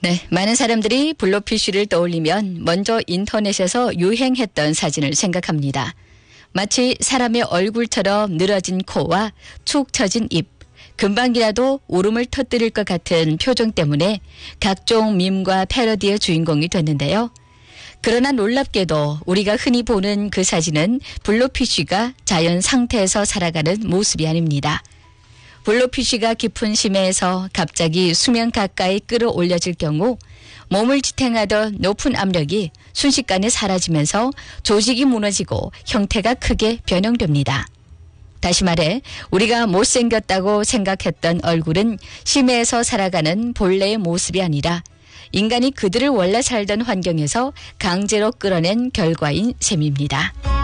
네, 많은 사람들이 블로피쉬를 떠올리면 먼저 인터넷에서 유행했던 사진을 생각합니다. 마치 사람의 얼굴처럼 늘어진 코와 축 처진 입, 금방이라도 울음을 터뜨릴 것 같은 표정 때문에 각종 밈과 패러디의 주인공이 됐는데요. 그러나 놀랍게도 우리가 흔히 보는 그 사진은 블로피쉬가 자연 상태에서 살아가는 모습이 아닙니다. 블로피쉬가 깊은 심해에서 갑자기 수면 가까이 끌어올려질 경우 몸을 지탱하던 높은 압력이 순식간에 사라지면서 조직이 무너지고 형태가 크게 변형됩니다. 다시 말해 우리가 못생겼다고 생각했던 얼굴은 심해에서 살아가는 본래의 모습이 아니라 인간이 그들을 원래 살던 환경에서 강제로 끌어낸 결과인 셈입니다.